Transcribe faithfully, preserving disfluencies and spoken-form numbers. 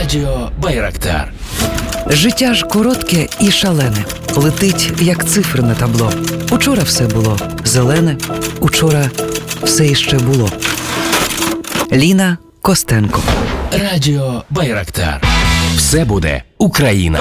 Радіо Байрактар. Життя ж коротке і шалене, летить, як цифри на табло. Учора все було зелене, учора все іще було. Ліна Костенко. Радіо Байрактар. Все буде Україна.